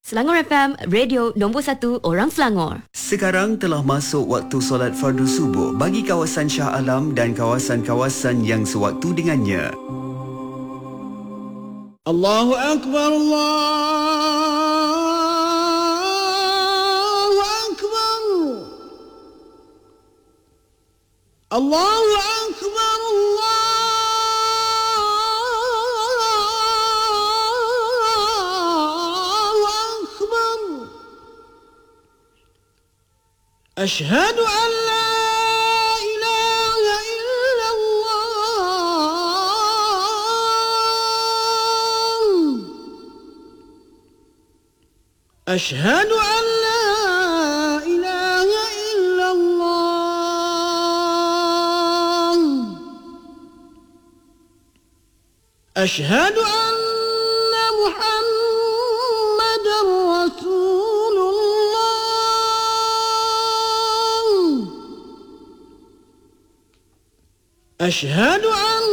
Selangor FM, radio nombor 1 orang Selangor. Sekarang telah masuk waktu solat fardu subuh bagi kawasan Shah Alam dan kawasan-kawasan yang sewaktu dengannya. Allahu Akbar, Allahu Akbar, Allahu Akbar, Allahu Akbar. Ashhadu an la ilaha illallah. Ashhadu an la ilaha illallah. Ashhadu anna Muhammadan Rasulullah. أشهد أن